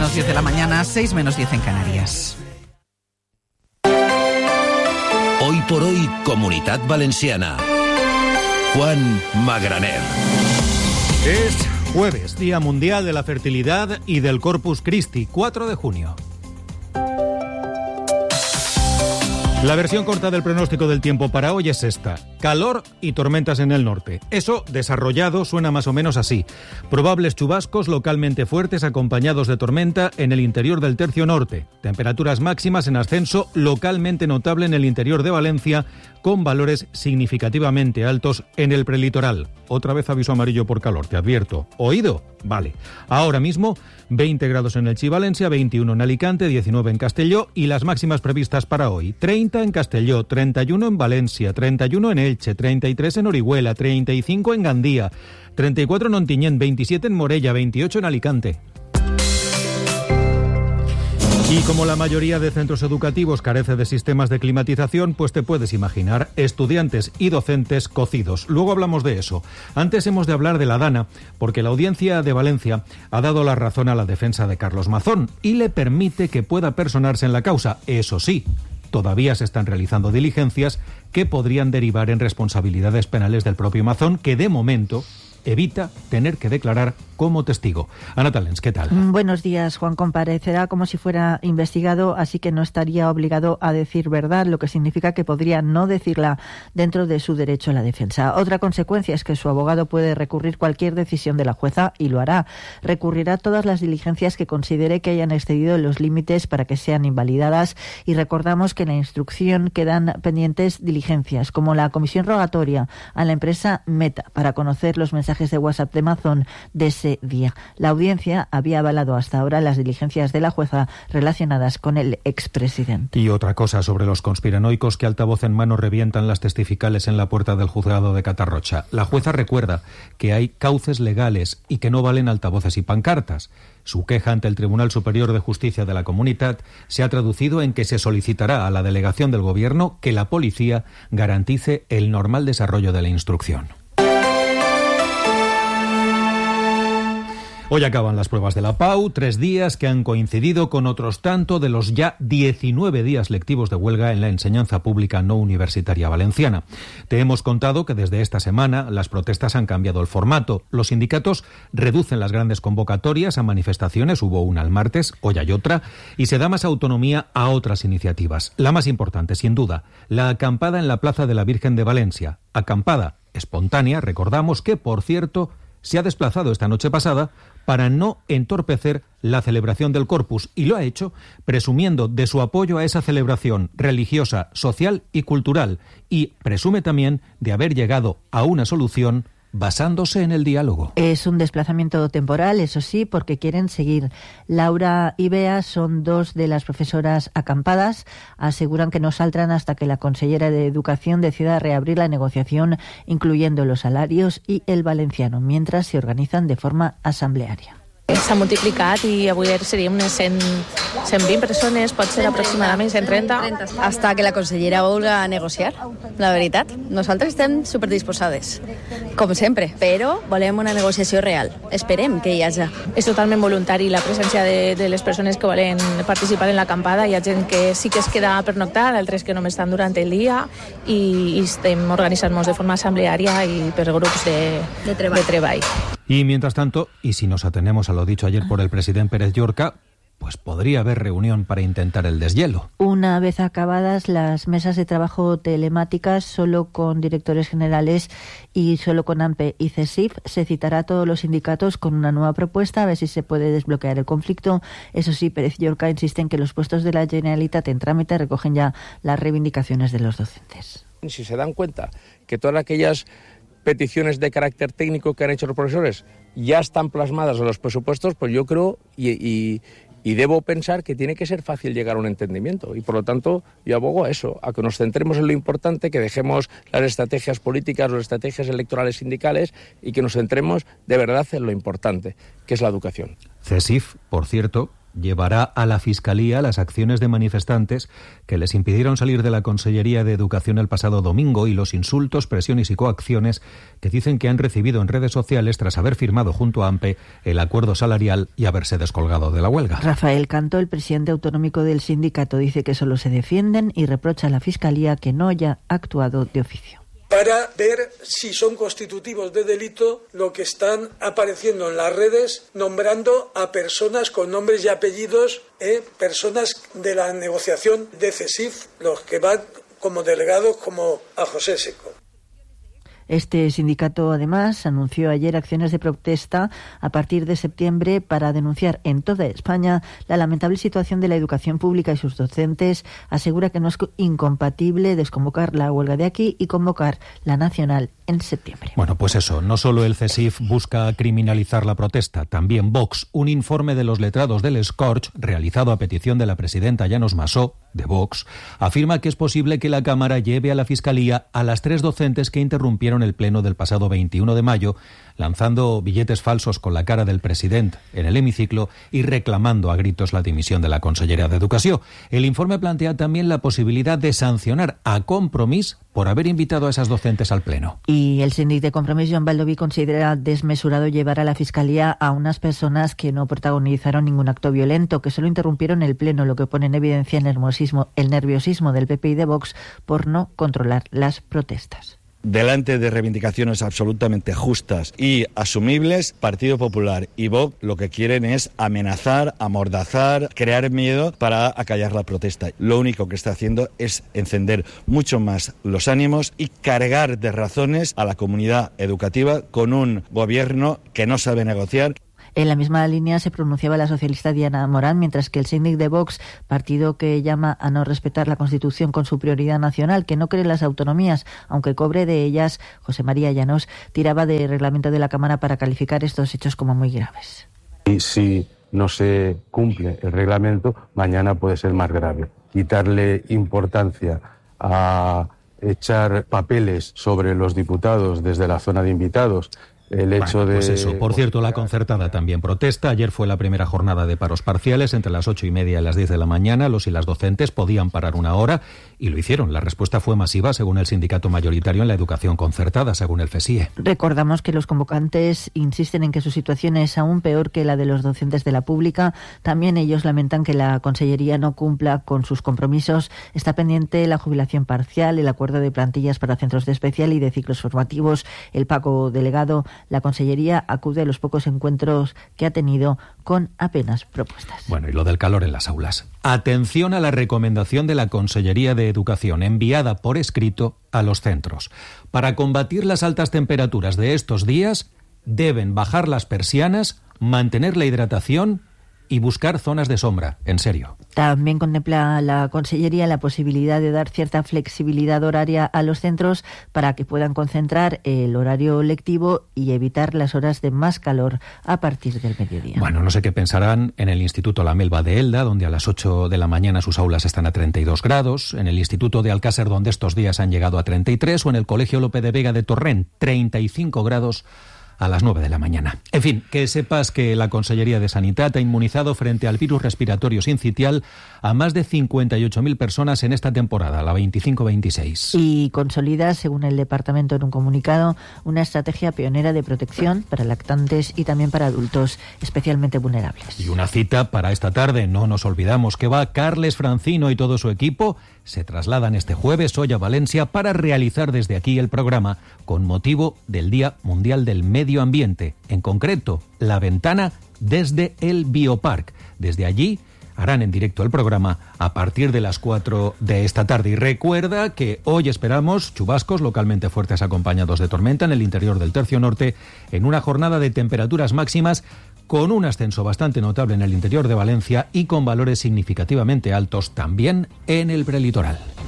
menos 10 de la mañana, 6 menos 10 en Canarias. Hoy por hoy, Comunitat Valenciana. Juan Magraner. Es jueves, Día Mundial de la Fertilidad y del Corpus Christi, 4 de junio. La versión corta del pronóstico del tiempo para hoy es esta: calor y tormentas en el norte. Eso, desarrollado, suena más o menos así. Probables chubascos localmente fuertes acompañados de tormenta en el interior del tercio norte. Temperaturas máximas en ascenso localmente notable en el interior de Valencia, con valores significativamente altos en el prelitoral. Otra vez aviso amarillo por calor, te advierto. ¿Oído? Vale. Ahora mismo, 20 grados en Elche y Valencia, 21 en Alicante, 19 en Castelló y las máximas previstas para hoy: 30 en Castelló, 31 en Valencia, 31 en Elche, 33 en Orihuela, 35 en Gandía, 34 en Ontinyent, 27 en Morella, 28 en Alicante. Y como la mayoría de centros educativos carece de sistemas de climatización, pues te puedes imaginar, estudiantes y docentes cocidos. Luego hablamos de eso. Antes hemos de hablar de la Dana, porque la Audiencia de Valencia ha dado la razón a la defensa de Carlos Mazón y le permite que pueda personarse en la causa. Eso sí, todavía se están realizando diligencias que podrían derivar en responsabilidades penales del propio Mazón, que de momento evita tener que declarar como testigo. Ana Talens, ¿qué tal? Buenos días. Juan comparecerá como si fuera investigado, así que no estaría obligado a decir verdad, lo que significa que podría no decirla dentro de su derecho a la defensa. Otra consecuencia es que su abogado puede recurrir cualquier decisión de la jueza y lo hará. Recurrirá todas las diligencias que considere que hayan excedido los límites para que sean invalidadas, y recordamos que en la instrucción quedan pendientes diligencias, como la comisión rogatoria a la empresa Meta para conocer los mensajes de WhatsApp de Mazón de ese día. La audiencia había avalado hasta ahora las diligencias de la jueza relacionadas con el expresidente. Y otra cosa sobre los conspiranoicos que altavoz en mano revientan las testificales en la puerta del juzgado de Catarrocha. La jueza recuerda que hay cauces legales y que no valen altavoces y pancartas. Su queja ante el Tribunal Superior de Justicia de la Comunitat se ha traducido en que se solicitará a la delegación del Gobierno que la policía garantice el normal desarrollo de la instrucción. Hoy acaban las pruebas de la PAU, 3 días que han coincidido con otros tanto de los ya 19 días lectivos de huelga en la enseñanza pública no universitaria valenciana. Te hemos contado que desde esta semana las protestas han cambiado el formato. Los sindicatos reducen las grandes convocatorias a manifestaciones, hubo una el martes, hoy hay otra, y se da más autonomía a otras iniciativas. La más importante, sin duda, la acampada en la Plaza de la Virgen de Valencia. Acampada espontánea, recordamos, que, por cierto, se ha desplazado esta noche pasada para no entorpecer la celebración del Corpus, y lo ha hecho presumiendo de su apoyo a esa celebración religiosa, social y cultural, y presume también de haber llegado a una solución basándose en el diálogo. Es un desplazamiento temporal, eso sí, porque quieren seguir. Laura y Bea son 2 de las profesoras acampadas. Aseguran que no saldrán hasta que la consellera de Educación decida reabrir la negociación, incluyendo los salarios y el valenciano, mientras se organizan de forma asamblearia. S'ha multiplicat i avui seríem unes 120 persones, pot ser aproximadament 130. Hasta que la consellera vulga negociar, la veritat. Nosaltres estem superdisposades, com sempre, però volem una negociació real. Esperem que hi hagi. És totalment voluntari la presència de les persones que volen participar en l'acampada. Hi ha gent que sí que es queda a pernoctar, altres que només estan durant el dia, i estem organitzant-nos de forma assembleària i per grups de treball. Y mientras tanto, y si nos atenemos a lo dicho ayer por el presidente Pérez Llorca, pues podría haber reunión para intentar el deshielo. Una vez acabadas las mesas de trabajo telemáticas, solo con directores generales y solo con AMPE y CESIF, se citará a todos los sindicatos con una nueva propuesta, a ver si se puede desbloquear el conflicto. Eso sí, Pérez Llorca insiste en que los puestos de la Generalitat en trámite recogen ya las reivindicaciones de los docentes. Si se dan cuenta que todas aquellas peticiones de carácter técnico que han hecho los profesores ya están plasmadas en los presupuestos, pues yo creo y debo pensar que tiene que ser fácil llegar a un entendimiento, y por lo tanto yo abogo a eso, a que nos centremos en lo importante, que dejemos las estrategias políticas, las estrategias electorales sindicales, y que nos centremos de verdad en lo importante, que es la educación. CESIF, por cierto, llevará a la Fiscalía las acciones de manifestantes que les impidieron salir de la Consellería de Educación el pasado domingo y los insultos, presiones y coacciones que dicen que han recibido en redes sociales tras haber firmado junto a AMPE el acuerdo salarial y haberse descolgado de la huelga. Rafael Cantó, el presidente autonómico del sindicato, dice que solo se defienden y reprocha a la Fiscalía que no haya actuado de oficio. Para ver si son constitutivos de delito lo que están apareciendo en las redes, nombrando a personas con nombres y apellidos, personas de la negociación de CESIF, los que van como delegados, como a José Seco. Este sindicato, además, anunció ayer acciones de protesta a partir de septiembre para denunciar en toda España la lamentable situación de la educación pública y sus docentes. Asegura que no es incompatible desconvocar la huelga de aquí y convocar la nacional en septiembre. Bueno, pues eso, no solo el CESIF busca criminalizar la protesta, también Vox. Un informe de los letrados del Scorch, realizado a petición de la presidenta Llanos Masó, de Vox, afirma que es posible que la Cámara lleve a la Fiscalía a las 3 docentes que interrumpieron el pleno del pasado 21 de mayo, lanzando billetes falsos con la cara del presidente en el hemiciclo y reclamando a gritos la dimisión de la consellera de Educación. El informe plantea también la posibilidad de sancionar a Compromís por haber invitado a esas docentes al pleno. Y el síndic de Compromís, Joan Baldoví, considera desmesurado llevar a la Fiscalía a unas personas que no protagonizaron ningún acto violento, que solo interrumpieron el pleno, lo que pone en evidencia el nerviosismo del PP y de Vox por no controlar las protestas. Delante de reivindicaciones absolutamente justas y asumibles, Partido Popular y Vox lo que quieren es amenazar, amordazar, crear miedo para acallar la protesta. Lo único que está haciendo es encender mucho más los ánimos y cargar de razones a la comunidad educativa con un gobierno que no sabe negociar. En la misma línea se pronunciaba la socialista Diana Morán, mientras que el síndic de Vox, partido que llama a no respetar la Constitución con su prioridad nacional, que no cree en las autonomías, aunque cobre de ellas, José María Llanos, tiraba de reglamento de la Cámara para calificar estos hechos como muy graves. Y si no se cumple el reglamento, mañana puede ser más grave. Quitarle importancia a echar papeles sobre los diputados desde la zona de invitados. El hecho de... Pues eso. Por cierto, la concertada también protesta. Ayer fue la primera jornada de paros parciales. Entre las 8:30 y las 10 de la mañana, los y las docentes podían parar una hora y lo hicieron. La respuesta fue masiva, según el sindicato mayoritario en la educación concertada, según el FESIE. Recordamos que los convocantes insisten en que su situación es aún peor que la de los docentes de la pública. También ellos lamentan que la Consellería no cumpla con sus compromisos. Está pendiente la jubilación parcial, el acuerdo de plantillas para centros de especial y de ciclos formativos, el pago delegado. La Consellería acude a los pocos encuentros que ha tenido con apenas propuestas. Bueno, y lo del calor en las aulas. Atención a la recomendación de la Consellería de Educación enviada por escrito a los centros. Para combatir las altas temperaturas de estos días, deben bajar las persianas, mantener la hidratación y buscar zonas de sombra, en serio. También contempla la Consellería la posibilidad de dar cierta flexibilidad horaria a los centros para que puedan concentrar el horario lectivo y evitar las horas de más calor a partir del mediodía. Bueno, no sé qué pensarán en el Instituto La Melva de Elda, donde a las 8 de la mañana sus aulas están a 32 grados, en el Instituto de Alcácer, donde estos días han llegado a 33, o en el Colegio Lope de Vega de Torrent, 35 grados a las 9 de la mañana. En fin, que sepas que la Consellería de Sanitat ha inmunizado frente al virus respiratorio sincitial a más de 58.000 personas en esta temporada, la 25-26. Y consolida, según el departamento en un comunicado, una estrategia pionera de protección para lactantes y también para adultos especialmente vulnerables. Y una cita para esta tarde, no nos olvidamos que va Carles Francino y todo su equipo. Se trasladan este jueves hoy a Valencia para realizar desde aquí el programa con motivo del Día Mundial del Medio Ambiente, en concreto, la ventana desde el Biopark. Desde allí harán en directo el programa a partir de las 4 de esta tarde. Y recuerda que hoy esperamos chubascos localmente fuertes acompañados de tormenta en el interior del tercio norte, en una jornada de temperaturas máximas con un ascenso bastante notable en el interior de Valencia y con valores significativamente altos también en el prelitoral.